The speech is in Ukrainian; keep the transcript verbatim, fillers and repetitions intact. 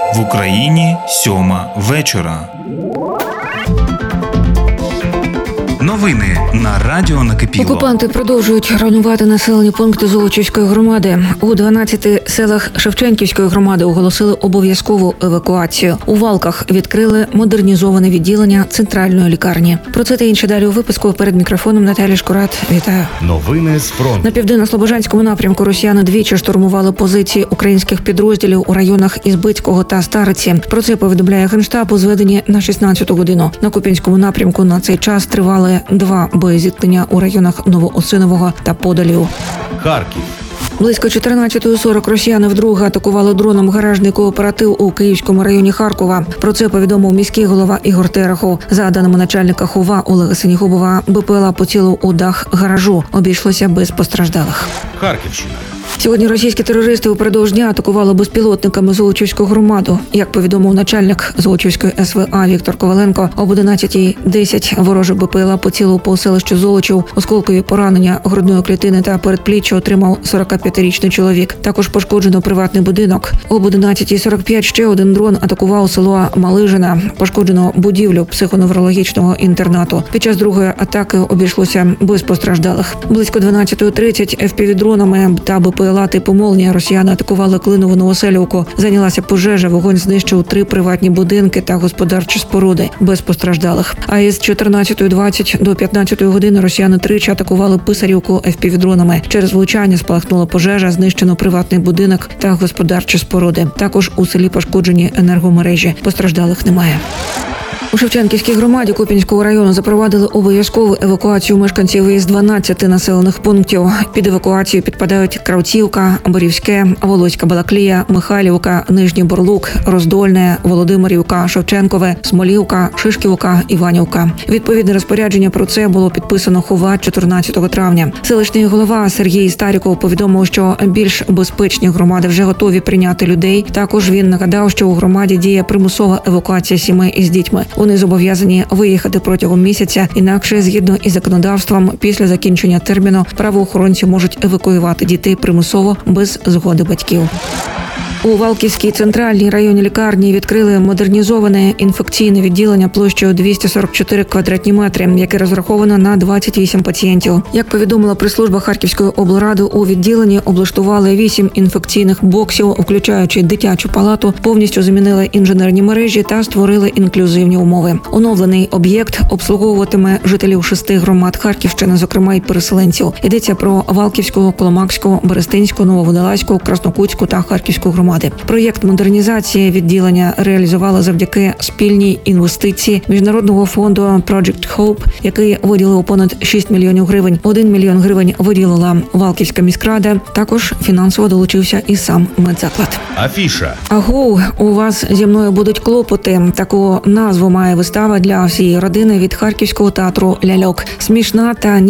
В Україні сьома вечора. Новини на радіо Накипіло. Окупанти продовжують руйнувати населені пункти Золочівської громади. У дванадцяти селах Шевченківської громади оголосили обов'язкову евакуацію. У Валках відкрили модернізоване відділення центральної лікарні. Про це та інше далі у випуску. Перед мікрофоном Наталія Шкурат. Вітаю. Новини з фронту. На південно-слобожанському напрямку росіяни двічі штурмували позиції українських підрозділів у районах Ізбицького та Стариці. Про це повідомляє Генштаб у зведенні на шістнадцяту годину. На Куп'янському напрямку на цей час тривали два боєзіткнення у районах Новоосинового та Подолів. Харків. Близько чотирнадцятої сорок росіяни вдруге атакували дроном гаражний кооператив у Київському районі Харкова. Про це повідомив міський голова Ігор Терехов. За даними начальника ХОВА Олега Синігубова, БПЛА поцілив у дах гаражу. Обійшлося без постраждалих. Харківщина. Сьогодні російські терористи упродовж дня атакували безпілотниками Золочівську громаду. Як повідомив начальник Золочівської ес ве а Віктор Коваленко, об одинадцятій десять ворожий БПЛА поцілив по селищу Золочів. Осколкові поранення грудної клітини та передпліччя отримав сорокап'ятирічний чоловік. Також пошкоджено приватний будинок. Об одинадцятій сорок п'ять ще один дрон атакував село Малижина. Пошкоджено будівлю психоневрологічного інтернату. Під час другої атаки обійшлося без постраждалих. Близько дванадцятої тридцять еф пі ві-дронами та БПЛА типу «Молнія» росіяни атакували Клинову Новоселівку. Зайнялася пожежа, вогонь знищив три приватні будинки та господарчі споруди, без постраждалих. А із чотирнадцятої двадцять до п'ятнадцятої години росіяни тричі атакували Писарівку еф пі ві-дронами. Через влучання спалахнула пожежа, знищено приватний будинок та господарчі споруди. Також у селі пошкоджені енергомережі. Постраждалих немає. У Шевченківській громаді Куп'янського району запровадили обов'язкову евакуацію мешканців із дванадцяти населених пунктів. Під евакуацію підпадають Кравцівка, Борівське, Волоська Балаклія, Михайлівка, Нижній Бурлук, Роздольне, Володимирівка, Шевченкове, Смолівка, Шишківка, Іванівка. Відповідне розпорядження про це було підписано ХОВА чотирнадцятого травня. Селищний голова Сергій Старіков повідомив, що більш безпечні громади вже готові прийняти людей. Також він нагадав, що у громаді діє примусова евакуація сімей із дітьми. Вони зобов'язані виїхати протягом місяця, інакше, згідно із законодавством, після закінчення терміну правоохоронці можуть евакуювати дітей примусово без згоди батьків. У Валківській центральній районній лікарні відкрили модернізоване інфекційне відділення площею двісті сорок чотири квадратні метри, яке розраховано на двадцять вісім пацієнтів. Як повідомила прес-служба Харківської облради, у відділенні облаштували вісім інфекційних боксів, включаючи дитячу палату, повністю замінили інженерні мережі та створили інклюзивні умови. Оновлений об'єкт обслуговуватиме жителів шести громад Харківщини, зокрема й переселенців. Йдеться про Валківську, Коломакську, Берестинську, Нововодолазьку, Краснокутську та Харківську громади. Проєкт модернізації відділення реалізували завдяки спільній інвестиції Міжнародного фонду Project Hope, який виділив понад шість мільйонів гривень. Один мільйон гривень виділила Валківська міськрада. Також фінансово долучився і сам медзаклад. Афіша. Агоу, у вас зі мною будуть клопоти. Таку назву має вистава для всієї родини від Харківського театру «Ляльок». Смішна та